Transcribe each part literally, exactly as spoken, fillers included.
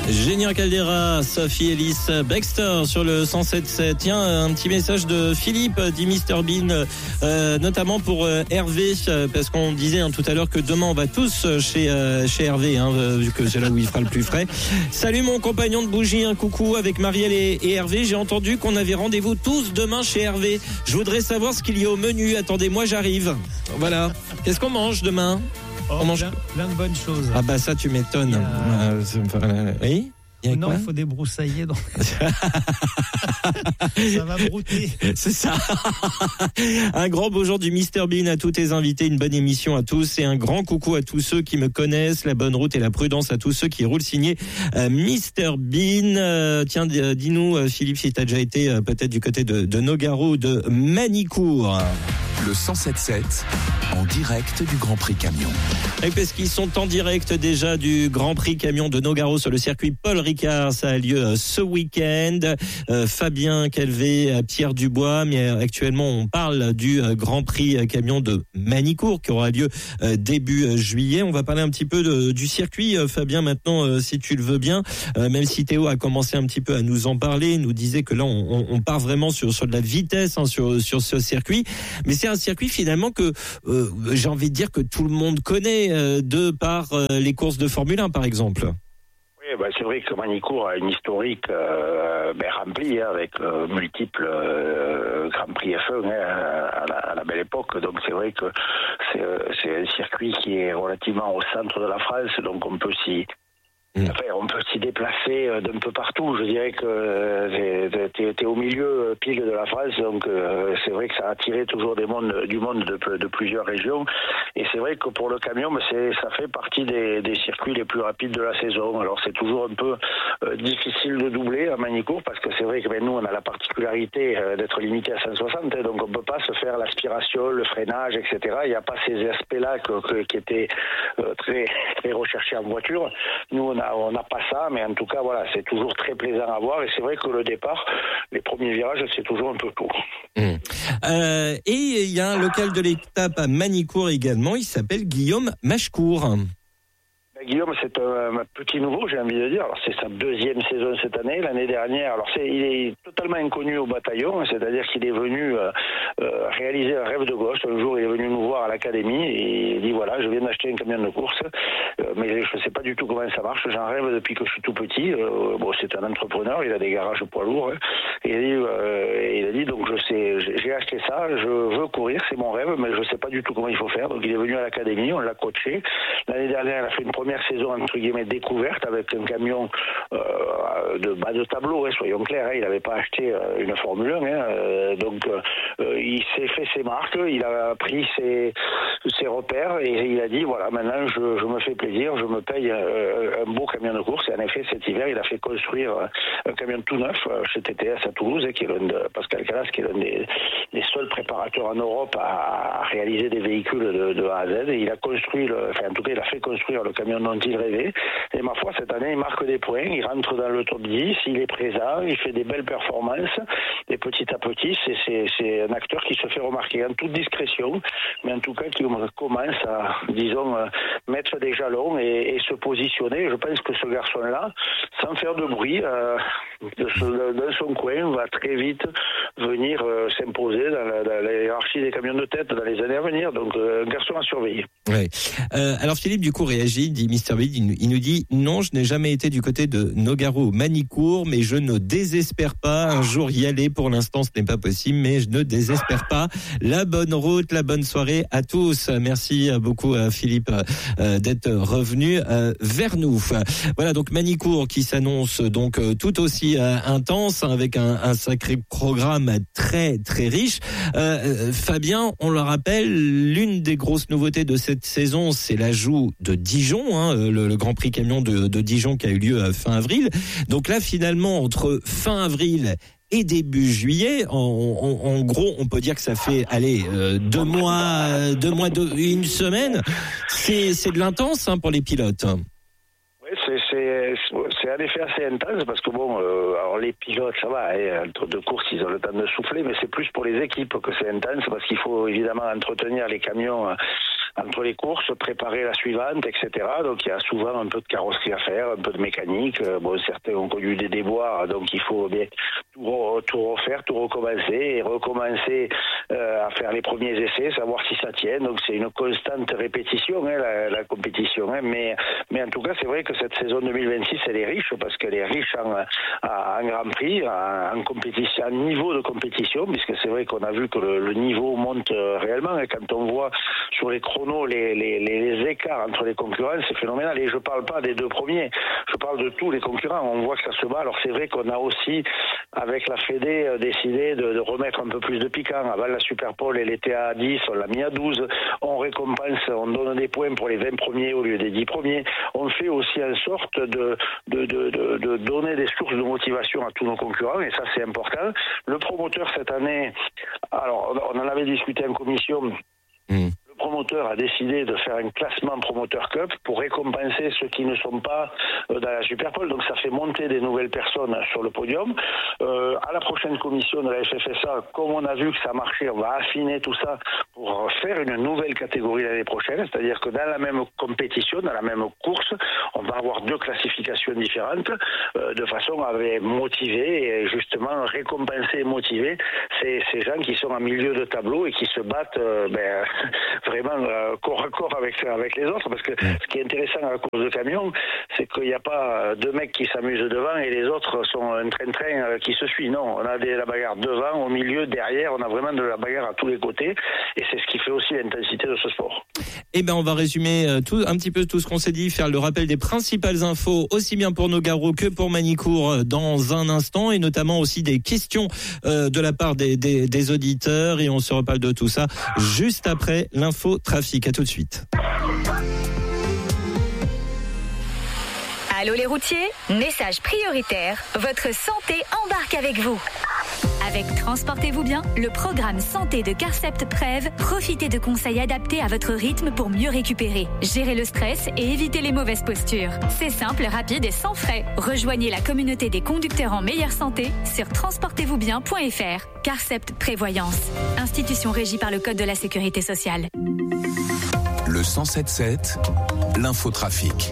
Génial Caldera, Sophie Ellis Baxter sur le cent sept sept. Tiens, un petit message de Philippe, dit mister Bean, euh, notamment pour euh, Hervé, parce qu'on disait hein, tout à l'heure que demain on va tous chez euh, chez Hervé, hein, vu que c'est là où il fera le plus frais. Salut mon compagnon de bougie, un coucou avec Marielle et, et Hervé. J'ai entendu qu'on avait rendez-vous tous demain chez Hervé. Je voudrais savoir ce qu'il y a au menu. Attendez, moi j'arrive. Voilà. Qu'est-ce qu'on mange demain? Oh, On mange plein, plein de bonnes choses. Ah bah ça tu m'étonnes. Il y a... euh, oui. Il non, il faut débroussailler. Donc... ça va brouter. C'est ça. Un grand bonjour du mister Bean à tous tes invités, une bonne émission à tous et un grand coucou à tous ceux qui me connaissent, la bonne route et la prudence à tous ceux qui roulent, signé euh, mister Bean. Euh, tiens, dis-nous euh, Philippe si tu as déjà été euh, peut-être du côté de, de Nogaro ou de Manicourt. Le cent sept sept en direct du Grand Prix Camion. Et parce qu'ils sont en direct déjà du Grand Prix Camion de Nogaro sur le circuit Paul Ricard. Ça a lieu ce week-end. Euh, Fabien Calvé, Pierre Dubois. Mais actuellement, on parle du Grand Prix Camion de Manicourt qui aura lieu début juillet. On va parler un petit peu de, du circuit, Fabien, maintenant, si tu le veux bien. Euh, même si Théo a commencé un petit peu à nous en parler, il nous disait que là, on, on part vraiment sur, sur de la vitesse hein, sur, sur ce circuit. Mais c'est un circuit finalement que euh, j'ai envie de dire que tout le monde connaît euh, de par euh, les courses de Formule un par exemple. Oui, bah c'est vrai que Manicourt a une historique euh, ben, remplie hein, avec euh, multiples euh, Grand Prix F un hein, à, la, à la belle époque. Donc c'est vrai que c'est, c'est un circuit qui est relativement au centre de la France, donc on peut s'y Enfin, on peut s'y déplacer d'un peu partout. Je dirais que t'es, t'es au milieu pile de la France, donc euh, c'est vrai que ça a attiré toujours des mondes, du monde de, de plusieurs régions. Et c'est vrai que pour le camion, c'est, ça fait partie des, des circuits les plus rapides de la saison. Alors c'est toujours un peu euh, difficile de doubler à Manicourt parce que c'est vrai que ben, nous on a la particularité euh, d'être limité à cent soixante, hein, donc on peut pas se faire l'aspiration, le freinage, et cetera. Il n'y a pas ces aspects-là que, que, qui étaient euh, très, très recherchés en voiture. Nous on a On n'a pas ça, mais en tout cas, voilà, c'est toujours très plaisant à voir. Et c'est vrai que le départ, les premiers virages, c'est toujours un peu court. Mmh. Euh, et il y a un local de l'étape à Manicourt également. Il s'appelle Guillaume Machecourt. Guillaume, c'est un, un petit nouveau, j'ai envie de dire. Alors, c'est sa deuxième saison cette année. L'année dernière, alors c'est, il est totalement inconnu au bataillon, c'est-à-dire qu'il est venu euh, euh, réaliser un rêve de gosse. Un jour, il est venu nous voir à l'académie et il dit voilà, je viens d'acheter un camion de course, euh, mais je ne sais pas du tout comment ça marche. J'en rêve depuis que je suis tout petit. Euh, bon, c'est un entrepreneur, il a des garages poids lourds. Hein, et il a dit, euh, il a dit donc je sais, j'ai acheté ça, je veux courir, c'est mon rêve, mais je ne sais pas du tout comment il faut faire. Donc il est venu à l'académie, on l'a coaché. L'année dernière, il a fait une première saison entre guillemets découverte avec un camion euh, de bas de tableau, hein, soyons clairs, hein, il n'avait pas acheté euh, une Formule un, hein, euh, donc euh, il s'est fait ses marques, il a pris ses, ses repères et il a dit voilà, maintenant je, je me fais plaisir, je me paye euh, un beau camion de course. Et en effet cet hiver il a fait construire un camion tout neuf euh, chez T T S à Toulouse, hein, qui est l'un de Pascal Calas, qui est l'un des, des seuls préparateurs en Europe à, à réaliser des véhicules de, de A à Z, et il a construit le, enfin en tout cas il a fait construire le camion dont il rêvait. Et ma foi, cette année, il marque des points, il rentre dans le top dix, il est présent, il fait des belles performances, et petit à petit, c'est, c'est, c'est un acteur qui se fait remarquer en toute discrétion, mais en tout cas qui commence à, disons, mettre des jalons et, et se positionner. Je pense que ce garçon-là, sans faire de bruit, euh, dans son coin, va très vite venir euh, s'imposer dans la, dans la hiérarchie des camions de tête dans les années à venir. Donc, euh, un garçon à surveiller. Ouais. Euh, alors, Philippe, du coup, réagit, dit mister Bean, il nous dit non, je n'ai jamais été du côté de Nogaro, Manicourt, mais je ne désespère pas un jour y aller. Pour l'instant, ce n'est pas possible, mais je ne désespère pas. La bonne route, la bonne soirée à tous. Merci beaucoup, Philippe, d'être revenu vers nous. Voilà, donc Manicourt qui s'annonce donc tout aussi intense, avec un, un sacré programme très très riche. Euh, Fabien, on le rappelle, l'une des grosses nouveautés de cette saison, c'est l'ajout de Dijon, hein, le, le Grand Prix Camion de, de Dijon qui a eu lieu fin avril. Donc là, finalement, entre fin avril et début juillet, en, en, en gros, on peut dire que ça fait, allez, euh, deux mois, deux mois, deux, une semaine. C'est, c'est de l'intense hein, pour les pilotes. Oui, c'est, c'est, c'est en effet assez intense parce que bon, euh, alors les pilotes, ça va, hein, entre deux courses, ils ont le temps de souffler, mais c'est plus pour les équipes que c'est intense parce qu'il faut évidemment entretenir les camions entre les courses, préparer la suivante, et cetera. Donc il y a souvent un peu de carrosserie à faire, un peu de mécanique. Bon, certains ont connu des déboires, donc il faut bien tout, tout refaire, tout recommencer et recommencer euh, à faire les premiers essais, savoir si ça tient. Donc c'est une constante répétition, hein, la, la compétition. Hein. Mais, mais en tout cas, c'est vrai que cette saison deux mille vingt-six, elle est riche parce qu'elle est riche en, en Grand Prix, en, en compétition, en niveau de compétition, puisque c'est vrai qu'on a vu que le, le niveau monte réellement. Et quand on voit sur les chronos les, les, les écarts entre les concurrents, c'est phénoménal. Et je ne parle pas des deux premiers, je parle de tous les concurrents. On voit que ça se bat. Alors c'est vrai qu'on a aussi, avec la Fédé, décidé de, de remettre un peu plus de piquant. Avant la Superpole, elle était à dix, on l'a mis à douze. On récompense, on donne des points pour les vingt premiers au lieu des dix premiers. On fait aussi en sorte de, de, de, de, de donner des sources de motivation à tous nos concurrents, et ça c'est important. Le promoteur cette année, alors on en avait discuté en commission, mmh. Le promoteur a décidé de faire un classement promoteur cup pour récompenser ceux qui ne sont pas dans la Superpole. Donc ça fait monter des nouvelles personnes sur le podium. Euh, à la prochaine commission de la F F S A, comme on a vu que ça marchait, on va affiner tout ça pour faire une nouvelle catégorie l'année prochaine. C'est-à-dire que dans la même compétition, dans la même course, on va avoir deux classifications différentes euh, de façon à motiver et justement récompenser et motiver ces, ces gens qui sont en milieu de tableau et qui se battent euh, ben, vraiment euh, corps à corps avec, avec les autres, parce que ce qui est intéressant à la course de camion, c'est qu'il n'y a pas deux mecs qui s'amusent devant et les autres sont un train-train euh, qui se suit. Non, on a de la bagarre devant, au milieu, derrière, on a vraiment de la bagarre à tous les côtés, et c'est ce qui fait aussi l'intensité de ce sport. Eh ben, on va résumer euh, tout, un petit peu tout ce qu'on s'est dit, faire le rappel des principales infos, aussi bien pour Nogaro que pour Manicourt euh, dans un instant, et notamment aussi des questions euh, de la part des, des, des auditeurs, et on se reparle de tout ça juste après l'info trafic. À tout de suite. Allô les routiers, message prioritaire, votre santé embarque avec vous. Avec Transportez-vous bien, le programme santé de Carcept Prev, profitez de conseils adaptés à votre rythme pour mieux récupérer, gérer le stress et éviter les mauvaises postures. C'est simple, rapide et sans frais. Rejoignez la communauté des conducteurs en meilleure santé sur transportez vous bien point f r. Carcept Prévoyance, institution régie par le Code de la Sécurité sociale. Le cent sept sept, l'infotrafic.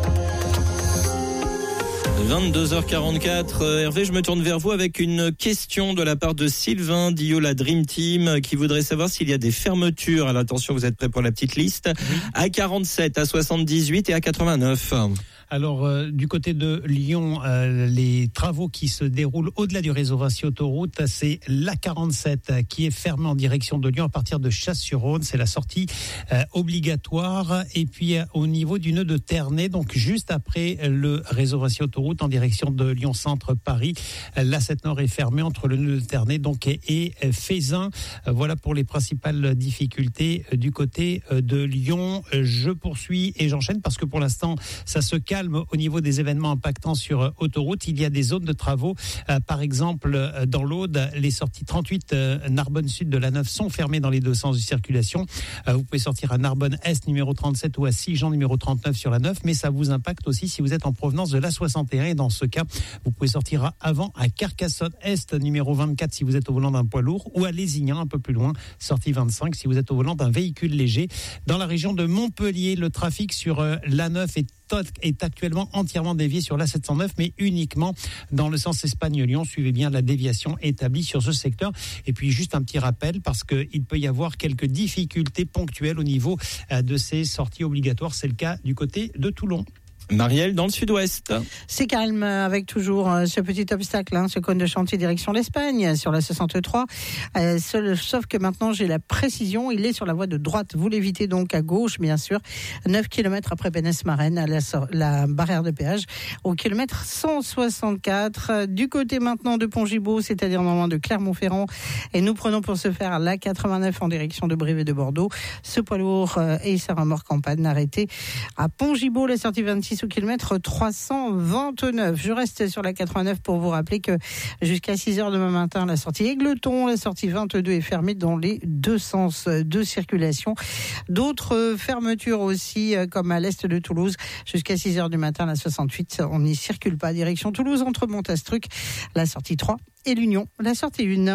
vingt-deux heures quarante-quatre. Hervé, je me tourne vers vous avec une question de la part de Sylvain d'Io, la Dream Team, qui voudrait savoir s'il y a des fermetures. Alors attention, vous êtes prêts pour la petite liste. Oui. A quarante-sept, A soixante-dix-huit et A quatre-vingt-neuf. Alors, euh, du côté de Lyon, euh, les travaux qui se déroulent au-delà du réseau Vinci Autoroute, c'est l'A quarante-sept qui est fermé en direction de Lyon à partir de Chasse-sur-Rhône. C'est la sortie euh, obligatoire. Et puis, euh, au niveau du nœud de Ternay, donc juste après le réseau Vinci Autoroute en direction de Lyon-Centre-Paris, euh, l'A sept Nord est fermé entre le nœud de Ternay donc, et, et Fézin. Euh, voilà pour les principales difficultés euh, du côté euh, de Lyon. Euh, je poursuis et j'enchaîne parce que pour l'instant, ça se calme au niveau des événements impactants sur autoroute. Il y a des zones de travaux. Euh, par exemple, euh, dans l'Aude, les sorties trente-huit euh, Narbonne Sud de l'A neuf sont fermées dans les deux sens de circulation. Euh, vous pouvez sortir à Narbonne Est numéro trente-sept ou à Sigean numéro trente-neuf sur la neuf, mais ça vous impacte aussi si vous êtes en provenance de l'A soixante et un. Et dans ce cas, vous pouvez sortir à avant à Carcassonne Est numéro vingt-quatre si vous êtes au volant d'un poids lourd, ou à Lézignan un peu plus loin, sortie vingt-cinq si vous êtes au volant d'un véhicule léger. Dans la région de Montpellier, le trafic sur euh, l'A neuf est est actuellement entièrement dévié sur l'A sept cent neuf, mais uniquement dans le sens Espagne-Lyon. Suivez bien la déviation établie sur ce secteur. Et puis juste un petit rappel, parce qu'il peut y avoir quelques difficultés ponctuelles au niveau de ces sorties obligatoires. C'est le cas du côté de Toulon. Marielle, dans le sud-ouest. C'est calme avec toujours euh, ce petit obstacle, hein, ce cône de chantier direction l'Espagne sur la soixante-trois. Euh, seul, sauf que maintenant j'ai la précision, il est sur la voie de droite. Vous l'évitez donc à gauche, bien sûr. neuf kilomètres après Pénès-Marraine, à la, la barrière de péage, au kilomètre cent soixante-quatre. Du côté maintenant de Pont-Gibaud, c'est-à-dire normalement de Clermont-Ferrand. Et nous prenons pour ce faire la quatre-vingt-neuf en direction de Brive et de Bordeaux. Ce poids lourd euh, et sa remorque en panne arrêté à Pont-Gibaud, la sortie vingt-six au kilomètre trois cent vingt-neuf. Je reste sur la quatre-vingt-neuf pour vous rappeler que jusqu'à six heures demain matin, la sortie Égleton, la sortie vingt-deux est fermée dans les deux sens de circulation. D'autres fermetures aussi, comme à l'est de Toulouse, jusqu'à six heures du matin, la soixante-huit, on n'y circule pas. Direction Toulouse, entre Montastruc, la sortie trois et l'Union, la sortie un.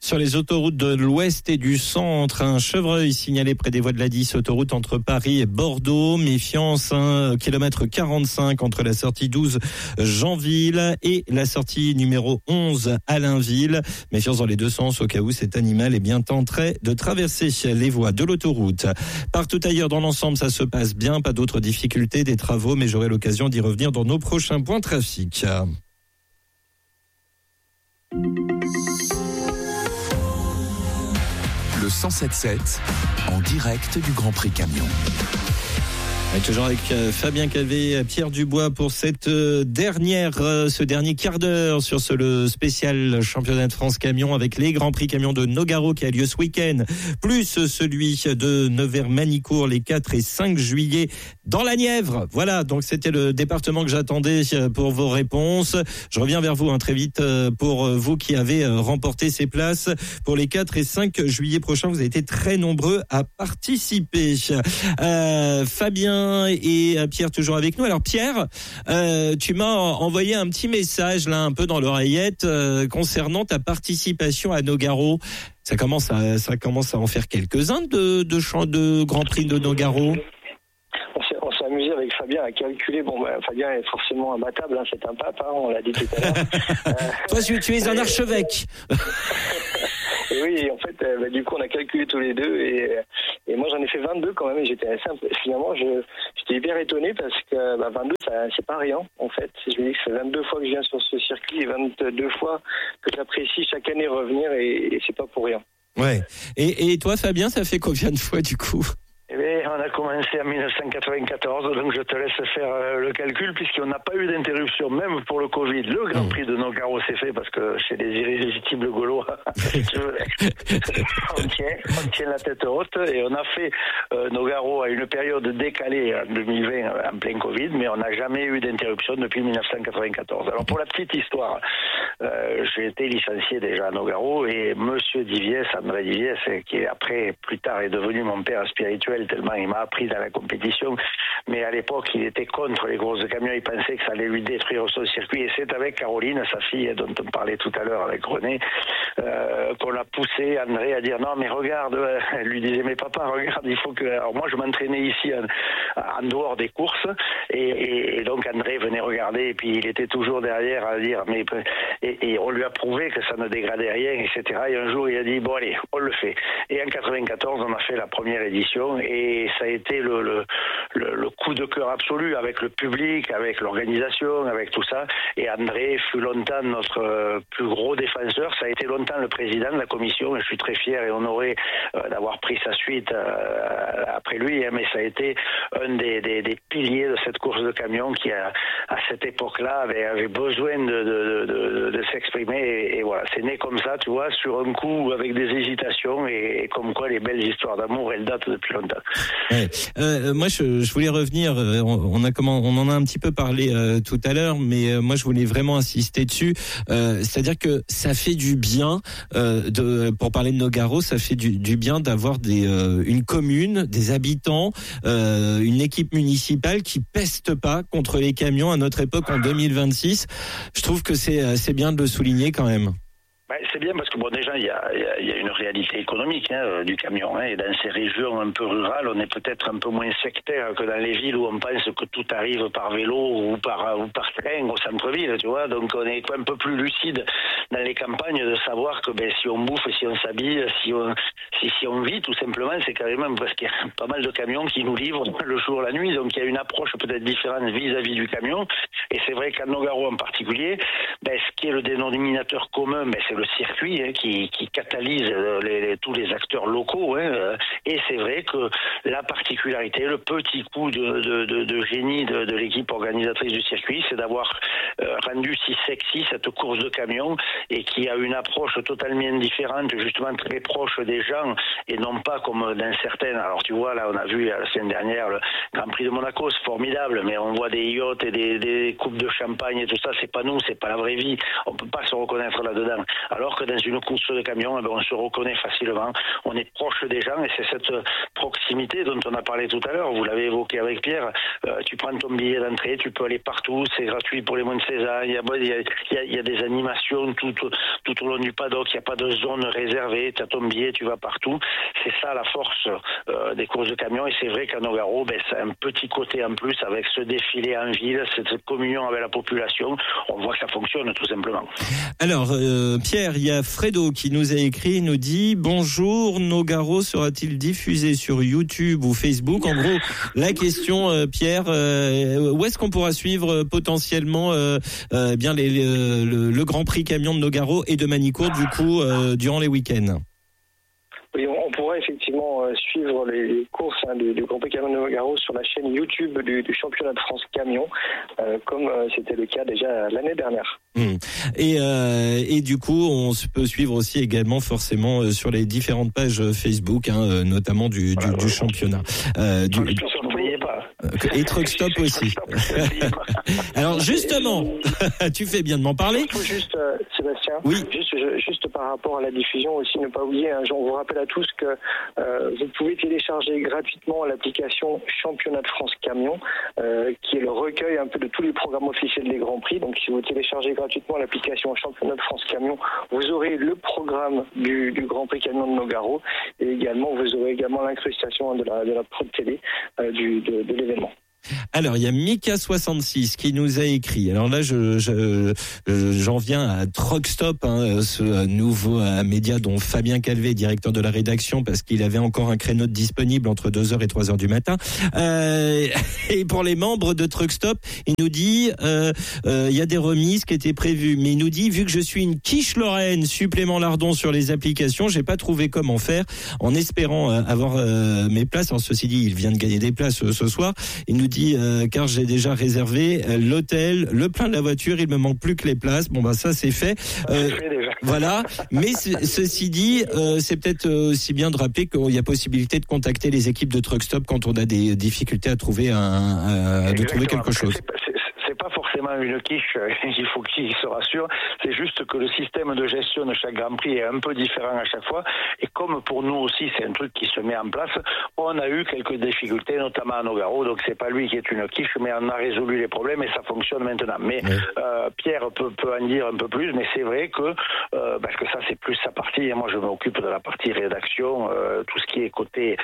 Sur les autoroutes de l'Ouest et du Centre, un chevreuil signalé près des voies de l'A dix, autoroute entre Paris et Bordeaux. Méfiance, un kilomètre quarante-cinq entre la sortie douze Jeanville et la sortie numéro onze Allainville. Méfiance dans les deux sens au cas où cet animal est bien tenterait de traverser les voies de l'autoroute. Partout ailleurs dans l'ensemble, ça se passe bien, pas d'autres difficultés, des travaux, mais j'aurai l'occasion d'y revenir dans nos prochains points trafic. Le cent sept sept en direct du Grand Prix Camion. Et toujours avec Fabien Calvé, Pierre Dubois pour cette dernière, ce dernier quart d'heure sur ce le spécial championnat de France camion avec les Grands Prix camions de Nogaro qui a lieu ce week-end, plus celui de Nevers-Manicourt les quatre et cinq juillet dans la Nièvre. Voilà, donc c'était le département que j'attendais pour vos réponses. Je reviens vers vous hein, très vite pour vous qui avez remporté ces places pour les quatre et cinq juillet prochains. Vous avez été très nombreux à participer. Euh, Fabien et Pierre toujours avec nous. Alors Pierre, euh, tu m'as envoyé un petit message là un peu dans l'oreillette euh, concernant ta participation à Nogaro. Ça commence à ça commence à en faire quelques-uns de de chants de Grand Prix de Nogaro. On s'est, on s'est amusé avec Fabien à calculer. Bon, ben, Fabien est forcément imbattable, hein, c'est un pape, hein, on l'a dit tout à l'heure. euh, Toi, tu, tu es un archevêque. Et oui, en fait, euh, bah, du coup, on a calculé tous les deux et, et moi, j'en ai fait vingt-deux quand même et j'étais assez imp... Finalement, je, j'étais hyper étonné parce que bah, vingt-deux, ça, c'est pas rien, en fait. Je me dis que c'est vingt-deux fois que je viens sur ce circuit et vingt-deux fois que j'apprécie chaque année revenir et, et c'est pas pour rien. Ouais. Et, et toi, Fabien, ça fait combien de fois du coup ? Eh bien, on a commencé en dix-neuf cent quatre-vingt-quatorze, donc je te laisse faire euh, le calcul, puisqu'on n'a pas eu d'interruption, même pour le Covid. Le Grand Prix de Nogaro s'est fait, parce que chez les irrésistibles gaulois, on, tient, on tient la tête haute, et on a fait euh, Nogaro à une période décalée en deux mille vingt, en plein Covid, mais on n'a jamais eu d'interruption depuis dix-neuf cent quatre-vingt-quatorze. Alors, pour la petite histoire, euh, j'ai été licencié déjà à Nogaro, et Monsieur Diviès, André Diviès, qui après, plus tard, est devenu mon père spirituel, tellement il m'a appris dans la compétition, mais à l'époque il était contre les grosses camions, il pensait que ça allait lui détruire son circuit, et c'est avec Caroline, sa fille dont on parlait tout à l'heure avec René, euh, qu'on a poussé André à dire non mais regarde, elle lui disait mais papa regarde, il faut que, alors moi je m'entraînais ici en, en dehors des courses et, et, et donc André venait regarder et puis il était toujours derrière à dire mais et, et on lui a prouvé que ça ne dégradait rien, etc. Et un jour il a dit bon allez on le fait, et en quatre-vingt-quatorze on a fait la première édition et ça a été le, le, le, le coup de cœur absolu avec le public, avec l'organisation, avec tout ça. Et André fut longtemps notre plus gros défenseur. Ça a été longtemps le président de la commission et je suis très fier et honoré euh, d'avoir pris sa suite euh, après lui. Hein, mais ça a été un des, des, des piliers de cette course de camion qui, a, à cette époque-là, avait, avait besoin de, de, de, de s'exprimer. Et, et voilà, c'est né comme ça, tu vois, sur un coup avec des hésitations et, et comme quoi les belles histoires d'amour, elles datent depuis longtemps. Ouais. Euh, moi, je, je voulais revenir. On, on a comment, on en a un petit peu parlé euh, tout à l'heure, mais euh, moi, je voulais vraiment insister dessus. Euh, c'est-à-dire que ça fait du bien. Euh, de, pour parler de Nogaro, ça fait du, du bien d'avoir des, euh, une commune, des habitants, euh, une équipe municipale qui peste pas contre les camions à notre époque en deux mille vingt-six. Je trouve que c'est, c'est bien de le souligner quand même. C'est bien parce que bon déjà il y a, il y a une réalité économique hein, du camion hein, et dans ces régions un peu rurales on est peut-être un peu moins sectaire que dans les villes où on pense que tout arrive par vélo ou par, ou par train au centre-ville, tu vois, donc on est un peu plus lucide dans les campagnes de savoir que ben, si on bouffe, si on s'habille, si on, si, si on vit tout simplement, c'est carrément parce qu'il y a pas mal de camions qui nous livrent le jour, la nuit, donc il y a une approche peut-être différente vis-à-vis du camion et c'est vrai qu'à Nogaro en particulier, ben, ce qui est le dénominateur commun, ben, c'est le circuit hein, qui, qui catalyse les, les, tous les acteurs locaux hein, et c'est vrai que la particularité, le petit coup de, de, de, de génie de, de l'équipe organisatrice du circuit, c'est d'avoir euh, rendu si sexy cette course de camion et qui a une approche totalement différente, justement très proche des gens et non pas comme dans certaines. Alors tu vois là on a vu la semaine dernière le Grand Prix de Monaco, c'est formidable, mais on voit des yachts et des, des coupes de champagne et tout ça, c'est pas nous, c'est pas la vraie vie, on peut pas se reconnaître là-dedans. Alors alors que dans une course de camion, eh ben, on se reconnaît facilement, on est proche des gens et c'est cette proximité dont on a parlé tout à l'heure, vous l'avez évoqué avec Pierre, euh, tu prends ton billet d'entrée, tu peux aller partout, c'est gratuit pour les moins de seize ans, il y a, il y a, il y a, il y a des animations tout, tout au long du paddock, il n'y a pas de zone réservée, tu as ton billet, tu vas partout, c'est ça la force euh, des courses de camion et c'est vrai qu'à Nogaro, ben, c'est un petit côté en plus avec ce défilé en ville, cette communion avec la population, on voit que ça fonctionne tout simplement. Alors euh, Pierre, il y a Fredo qui nous a écrit, il nous dit bonjour, Nogaro sera-t-il diffusé sur YouTube ou Facebook? En gros, la question euh, Pierre, euh, où est-ce qu'on pourra suivre euh, potentiellement euh, euh, bien les, les, le, le Grand Prix camion de Nogaro et de Manicourt du coup euh, durant les week-ends? Oui, on pourra effectivement euh, suivre les courses hein, du, du Grand Prix Camion de Nogaro sur la chaîne YouTube du, du championnat de France Camion, euh, comme euh, c'était le cas déjà l'année dernière. Mmh. Et, euh, et du coup, on peut suivre aussi également forcément euh, sur les différentes pages Facebook, hein, notamment du, du, du championnat. Euh, du, du, pas. Et Truck Stop aussi. Alors justement, tu fais bien de m'en parler. Juste, euh, Sébastien, oui. juste, juste par rapport à la diffusion aussi, ne pas oublier, hein, on vous rappelle à tous que euh, vous pouvez télécharger gratuitement l'application Championnat de France Camion, euh, qui est le recueil un peu de tous les programmes officiels des Grands Prix. Donc si vous téléchargez gratuitement l'application Championnat de France Camion, vous aurez le programme du, du Grand Prix Camion de Nogaro et également vous aurez également l'incrustation de la, de la prod télé euh, du, de, de l'événement. Alors, il y a Mika soixante-six qui nous a écrit. Alors là, je, je, j'en viens à Truck Stop, hein, ce nouveau média dont Fabien Calvé, directeur de la rédaction, parce qu'il avait encore un créneau disponible entre deux heures et trois heures du matin. Euh, et pour les membres de Truck Stop, il nous dit, euh, euh, il y a des remises qui étaient prévues, mais il nous dit, vu que je suis une quiche lorraine, supplément lardon sur les applications, j'ai pas trouvé comment faire, en espérant avoir euh, mes places. Alors, ceci dit, il vient de gagner des places euh, ce soir. Il nous dit euh, car j'ai déjà réservé euh, l'hôtel, le plein de la voiture, il me manque plus que les places. Bon bah ça c'est fait. Euh, voilà. Mais c- ceci dit, euh, c'est peut-être aussi bien de rappeler qu'il y a possibilité de contacter les équipes de Truck Stop quand on a des difficultés à trouver un, un de trouver quelque chose. C'est pas forcément une quiche, il faut qu'ils se rassurent, c'est juste que le système de gestion de chaque Grand Prix est un peu différent à chaque fois, et comme pour nous aussi c'est un truc qui se met en place, on a eu quelques difficultés, notamment à Nogaro, donc c'est pas lui qui est une quiche, mais on a résolu les problèmes et ça fonctionne maintenant. Mais oui. euh, Pierre peut, peut en dire un peu plus, mais c'est vrai que, euh, parce que ça c'est plus sa partie, et moi je m'occupe de la partie rédaction, euh, tout ce qui est côté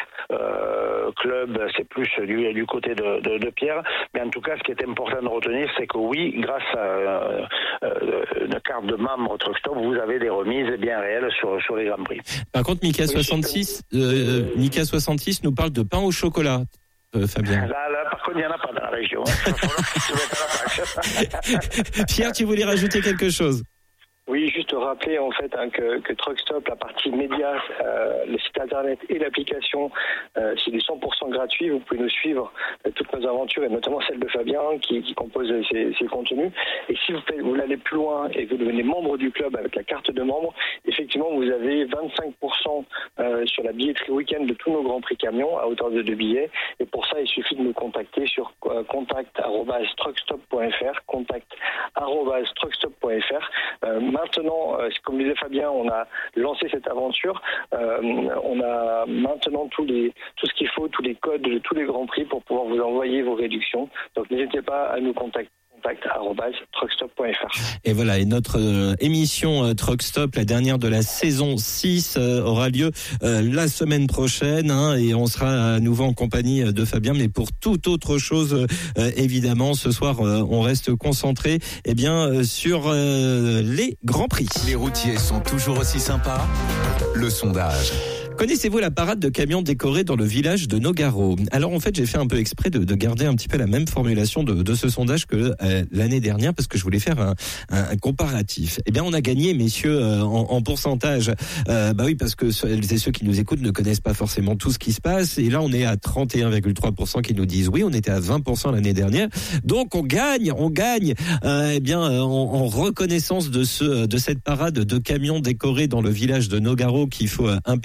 euh, club, c'est plus du, du côté de, de, de Pierre, mais en tout cas ce qui est important de retenir, c'est que oui, grâce à euh, euh, une carte de membre Truck Stop, vous avez des remises bien réelles sur, sur les Grands Prix. Par contre, Mika soixante-six, euh, Mika soixante-six nous parle de pain au chocolat. Euh, Fabien. Là, là, par contre, il n'y en a pas dans la région. Il va falloir que tu te mettes à la page. Pierre, tu voulais rajouter quelque chose? Oui, juste rappeler en fait hein, que, que Truck Stop, la partie médias, euh, le site internet et l'application, euh, c'est du cent pour cent gratuit. Vous pouvez nous suivre euh, toutes nos aventures et notamment celle de Fabien qui, qui compose ces, ces contenus. Et si vous, faites, vous allez plus loin et vous devenez membre du club avec la carte de membre, effectivement vous avez vingt-cinq pour cent euh, sur la billetterie week-end de tous nos Grands Prix camions à hauteur de deux billets. Et pour ça, il suffit de nous contacter sur euh, contact arobase truckstop point f r, contact arobase truckstop point f r. Euh, Maintenant, euh, comme disait Fabien, on a lancé cette aventure. Euh, on a maintenant tous les, tout ce qu'il faut, tous les codes de tous les Grands Prix pour pouvoir vous envoyer vos réductions. Donc n'hésitez pas à nous contacter. contact arobase truckstop point f r. Et voilà, et notre euh, émission euh, Truck Stop, la dernière de la saison six, euh, aura lieu euh, la semaine prochaine, hein, et on sera à nouveau en compagnie de Fabien, mais pour toute autre chose, euh, évidemment, ce soir, euh, on reste concentré eh bien, euh, sur euh, les Grands Prix. Les routiers sont toujours aussi sympas. Le sondage. Connaissez-vous la parade de camions décorés dans le village de Nogaro? Alors en fait, j'ai fait un peu exprès de, de garder un petit peu la même formulation de, de ce sondage que euh, l'année dernière parce que je voulais faire un, un, un comparatif. Eh bien, on a gagné, messieurs, euh, en, en pourcentage. Euh, bah oui, parce que celles et ceux qui nous écoutent ne connaissent pas forcément tout ce qui se passe. Et là, on est à trente et un virgule trois pour cent qui nous disent oui. On était à vingt pour cent l'année dernière. Donc on gagne, on gagne. Euh, eh bien, en, en reconnaissance de ce de cette parade de camions décorés dans le village de Nogaro qu'il faut euh, impérativement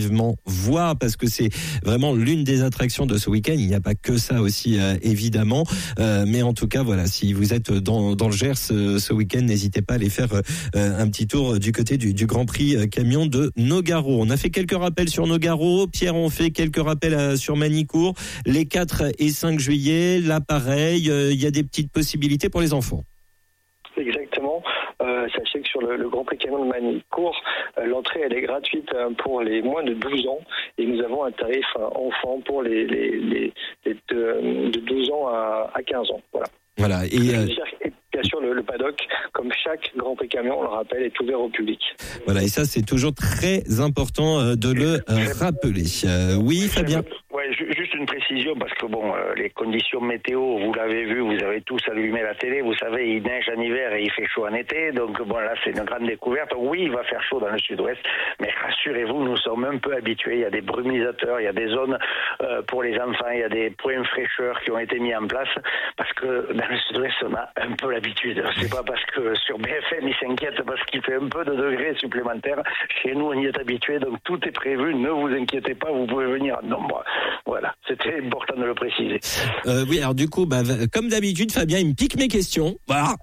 vivement voir parce que c'est vraiment l'une des attractions de ce week-end. Il n'y a pas que ça aussi, euh, évidemment. Euh, mais en tout cas, voilà, si vous êtes dans, dans le Gers ce, ce week-end, n'hésitez pas à aller faire euh, un petit tour du côté du, du Grand Prix euh, camion de Nogaro. On a fait quelques rappels sur Nogaro. Pierre, on fait quelques rappels à, sur Manicourt. Les quatre et cinq juillet, là pareil, euh, il y a des petites possibilités pour les enfants. Exactement. Euh, sachez que sur le, le Grand Prix camion de Manicourt, euh, l'entrée elle est gratuite hein, pour les moins de douze ans et nous avons un tarif hein, enfant pour les, les, les, les de, de douze ans à, à quinze ans. Voilà. Voilà. Et, euh... et bien sûr, le, le paddock, comme chaque Grand Prix camion, on le rappelle, est ouvert au public. Voilà, et ça, c'est toujours très important de le rappeler. Euh, oui, Fabien. Ouais, juste une précision, parce que bon, euh, les conditions météo, vous l'avez vu, vous avez tous allumé la télé, vous savez, il neige en hiver et il fait chaud en été, donc bon, là, c'est une grande découverte. Oui, il va faire chaud dans le sud-ouest, mais rassurez-vous, nous sommes un peu habitués, il y a des brumisateurs, il y a des zones euh, pour les enfants, il y a des points fraîcheurs qui ont été mis en place, parce que dans le sud-ouest, on a un peu l'habitude. C'est pas parce que sur B F M, ils s'inquiètent parce qu'il fait un peu de degrés supplémentaires. Chez nous, on y est habitué, donc tout est prévu, ne vous inquiétez pas, vous pouvez venir en nombre. Voilà, c'était important de le préciser. Euh, oui, alors du coup, bah, comme d'habitude, Fabien, il me pique mes questions. Voilà.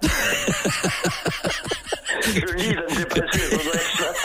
Je lis dans tes pensées, je dois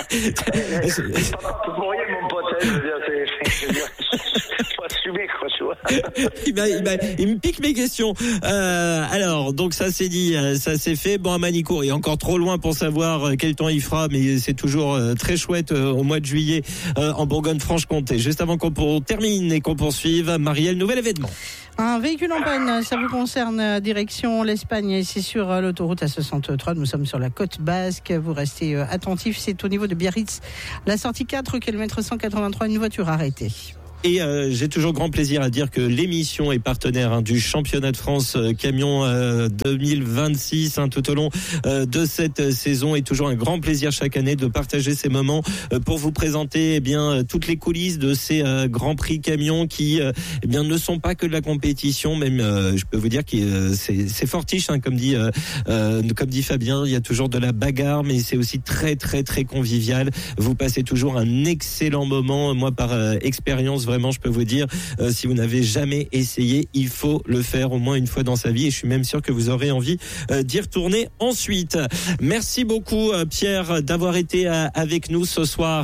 être ça. C'est pas pour rien, mon pote, je veux dire, c'est... faut assumer, quoi, tu vois. il, m'a, il, m'a, il me pique mes questions. Euh, alors, donc ça c'est dit, ça c'est fait. Bon, à Manicourt, il est encore trop loin pour savoir quel temps il fera, mais c'est toujours très chouette au mois de juillet en Bourgogne-Franche-Comté. Juste avant qu'on termine et qu'on poursuive, Marielle, nouvel événement. Un véhicule en panne, ça vous concerne, direction l'Espagne, et c'est sur l'autoroute A soixante-trois, nous sommes sur la côte basque, vous restez attentifs, c'est au niveau de Biarritz, la sortie quatre, kilomètre cent quatre-vingt-trois, une voiture arrêtée. Et euh, j'ai toujours grand plaisir à dire que l'émission est partenaire hein, du championnat de France euh, camion euh, deux mille vingt-six hein, tout au long euh, de cette saison. Et toujours un grand plaisir chaque année de partager ces moments euh, pour vous présenter eh bien euh, toutes les coulisses de ces euh, grands prix camions qui euh, eh bien ne sont pas que de la compétition. Même euh, je peux vous dire que euh, c'est, c'est fortiche hein, comme dit euh, euh, comme dit Fabien. Il y a toujours de la bagarre, mais c'est aussi très très très convivial. Vous passez toujours un excellent moment. Moi par euh, expérience. Vraiment, je peux vous dire, euh, si vous n'avez jamais essayé, il faut le faire au moins une fois dans sa vie. Et je suis même sûr que vous aurez envie euh, d'y retourner ensuite. Merci beaucoup, euh, Pierre, d'avoir été euh, avec nous ce soir.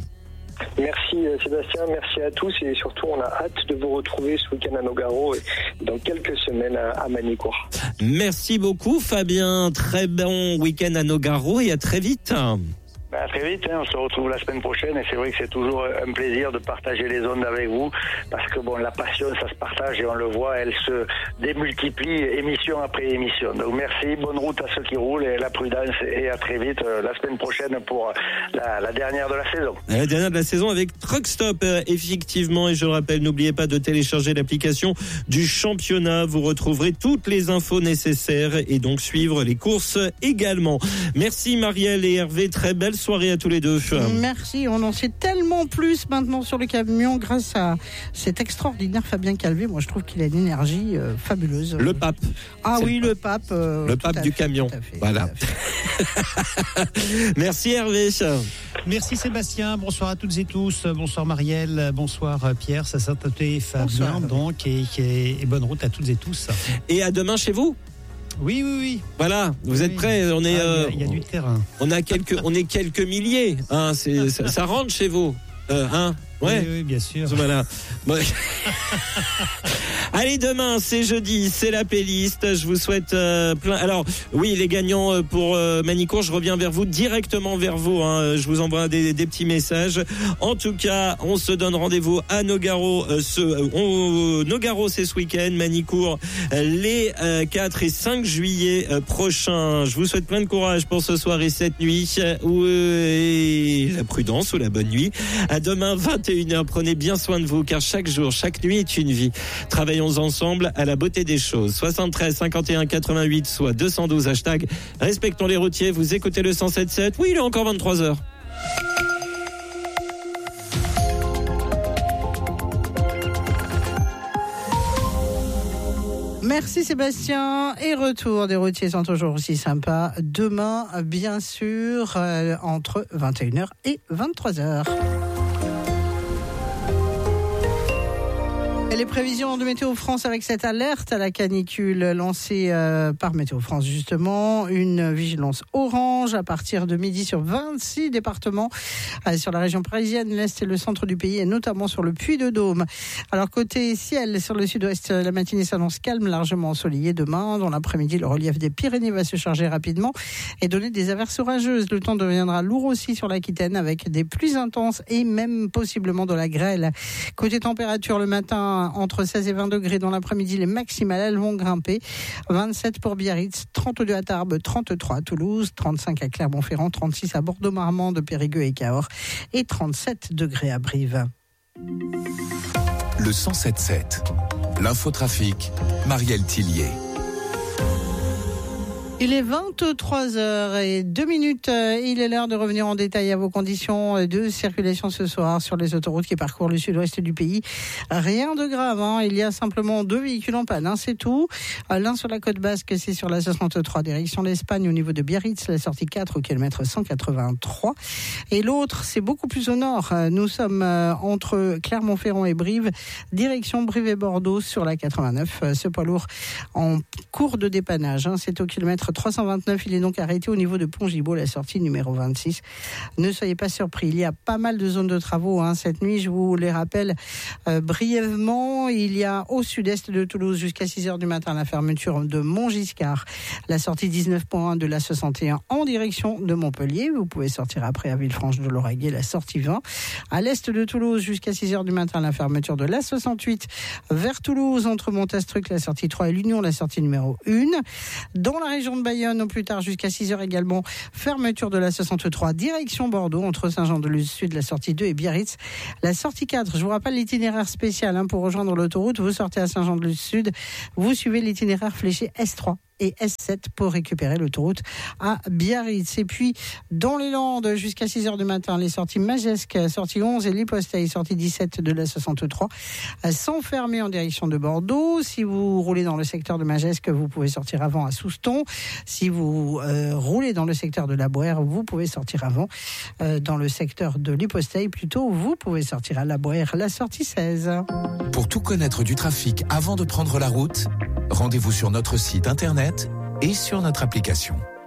Merci Sébastien, merci à tous et surtout on a hâte de vous retrouver ce week-end à Nogaro et dans quelques semaines à Manicourt. Merci beaucoup Fabien, très bon week-end à Nogaro et à très vite. À très vite, hein, on se retrouve la semaine prochaine et c'est vrai que c'est toujours un plaisir de partager les ondes avec vous parce que bon, la passion ça se partage et on le voit, elle se démultiplie émission après émission. Donc merci, bonne route à ceux qui roulent et la prudence et à très vite euh, la semaine prochaine pour la, la dernière de la saison. La dernière de la saison avec Truck Stop, euh, effectivement, et je le rappelle, n'oubliez pas de télécharger l'application du championnat, vous retrouverez toutes les infos nécessaires et donc suivre les courses également. Merci Marielle et Hervé, très belle soirée à tous les deux. Merci, on en sait tellement plus maintenant sur le camion grâce à cet extraordinaire Fabien Calvé. Moi je trouve qu'il a une énergie euh, fabuleuse. Le pape. Ah C'est oui, le pape. Euh, le pape du fait, camion. fait, voilà. Merci Hervé. Merci Sébastien, bonsoir à toutes et tous. Bonsoir Marielle, bonsoir Pierre, ça s'attendait Fabien bonsoir. donc et, et, et bonne route à toutes et tous. Et à demain chez vous. Oui, oui, oui. Voilà, vous oui, êtes prêts? On est. Il ah, euh, y, y a du terrain. On a quelques, on est quelques milliers. Hein, c'est, ça, ça rentre chez vous, euh, hein? Ouais. Oui, oui, bien sûr. Voilà. Bon. Allez, demain, c'est jeudi, c'est la playlist. Je vous souhaite euh, plein. Alors, oui, les gagnants pour euh, Manicourt, je reviens vers vous, directement vers vous. Hein. Je vous envoie des, des petits messages. En tout cas, on se donne rendez-vous à Nogaro. Euh, ce, on, Nogaro, c'est ce week-end. Manicourt, les euh, quatre et cinq juillet euh, prochains. Je vous souhaite plein de courage pour ce soir et cette nuit. Ou euh, la prudence ou la bonne nuit. À demain, vingt et une heures. Prenez bien soin de vous, car chaque jour, chaque nuit est une vie. Travaillons ensemble à la beauté des choses. soixante-treize cinquante et un quatre-vingt-huit, soit deux cent douze, hashtag respectons les routiers. Vous écoutez le cent sept sept. Oui, il est encore vingt-trois heures. Merci Sébastien. Et retour des routiers sont toujours aussi sympas. Demain, bien sûr, euh, entre vingt et une heures et vingt-trois heures. Et les prévisions de Météo France avec cette alerte à la canicule lancée euh, par Météo France justement, une vigilance orange à partir de midi sur vingt-six départements euh, sur la région parisienne, l'Est et le centre du pays et notamment sur le Puy-de-Dôme. Alors côté ciel, sur le sud-ouest, la matinée s'annonce calme, largement ensoleillée demain. Dans l'après-midi, le relief des Pyrénées va se charger rapidement et donner des averses orageuses. Le temps deviendra lourd aussi sur l'Aquitaine avec des pluies intenses et même possiblement de la grêle. Côté température, le matin, entre seize et vingt degrés, dans l'après-midi, les maximales elles vont grimper. vingt-sept pour Biarritz, trente-deux à Tarbes, trente-trois à Toulouse, trente-cinq à Clermont-Ferrand, trente-six à Bordeaux-Marmande, Périgueux et Cahors et trente-sept degrés à Brive. Le cent sept sept. L'infotrafic, Marielle Tillier. Il est vingt-trois heures et deux minutes. Il est l'heure de revenir en détail à vos conditions de circulation ce soir sur les autoroutes qui parcourent le sud-ouest du pays. Rien de grave, hein. Il y a simplement deux véhicules en panne, hein, c'est tout. L'un sur la côte basque, c'est sur la soixante-trois, direction l'Espagne, au niveau de Biarritz, la sortie quatre au kilomètre cent quatre-vingt-trois. Et l'autre, c'est beaucoup plus au nord. Nous sommes entre Clermont-Ferrand et Brive, direction Brive et Bordeaux sur la quatre-vingt-neuf. Ce poids lourd en cours de dépannage, hein. C'est au kilomètre trois cent vingt-neuf, il est donc arrêté au niveau de Pont-Gibaud, la sortie numéro vingt-six. Ne soyez pas surpris, il y a pas mal de zones de travaux hein, cette nuit, je vous les rappelle euh, brièvement. Il y a au sud-est de Toulouse jusqu'à six heures du matin la fermeture de Montgiscard, la sortie dix-neuf point un de la soixante et un en direction de Montpellier. Vous pouvez sortir après à Villefranche de Lauragais, la sortie vingt. À l'est de Toulouse jusqu'à six heures du matin la fermeture de la soixante-huit vers Toulouse entre Montastruc, la sortie trois et l'Union, la sortie numéro un. Dans la région de Bayonne, au plus tard jusqu'à six heures également, fermeture de la soixante-trois, direction Bordeaux, entre Saint-Jean-de-Luz-Sud, la sortie deux et Biarritz, la sortie quatre. Je vous rappelle l'itinéraire spécial hein, pour rejoindre l'autoroute. Vous sortez à Saint-Jean-de-Luz-Sud, vous suivez l'itinéraire fléché S trois et S sept pour récupérer l'autoroute à Biarritz. Et puis, dans les Landes, jusqu'à six heures du matin, les sorties Magesque, sortie onze et l'Hypostaille, sortie dix-sept de la soixante-trois, sont fermées en direction de Bordeaux. Si vous roulez dans le secteur de Magesque, vous pouvez sortir avant à Souston. Si vous euh, roulez dans le secteur de la Boère, vous pouvez sortir avant. Euh, dans le secteur de l'Hypostaille, plutôt, vous pouvez sortir à la Boère, la sortie seize. Pour tout connaître du trafic avant de prendre la route, rendez-vous sur notre site internet et sur notre application.